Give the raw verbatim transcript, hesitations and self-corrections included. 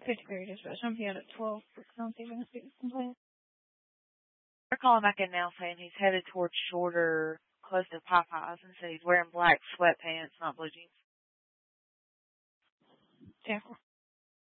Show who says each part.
Speaker 1: fifty-three dispatch. I'm here at twelve. I'm even a speaker's complaint.
Speaker 2: They're calling back in now saying he's headed towards Shorter, close to Popeyes, and said he's wearing black sweatpants, not blue jeans.
Speaker 1: Yeah.